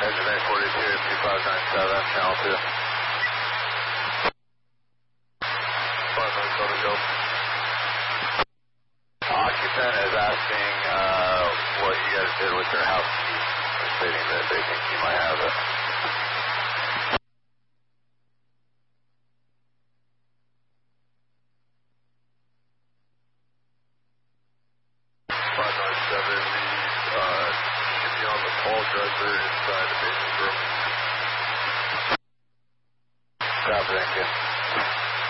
Engineer 42, 2597, channel 2. 597, go. Occupant is asking what you guys did with their house key, stating that they think you might have it. Dresser inside the basement room. Copy, thank you.